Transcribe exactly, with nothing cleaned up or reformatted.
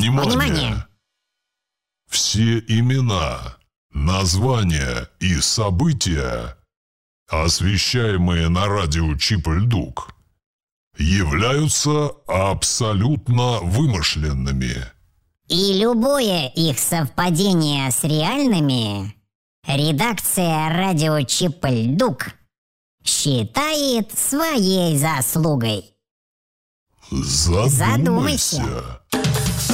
Внимание! Внимание! Все имена, названия и события, освещаемые на радио Чип-Ль-Дук, являются абсолютно вымышленными. И любое их совпадение с реальными редакция радио Чип-Ль-Дук считает своей заслугой. Задумайся. Задумайся.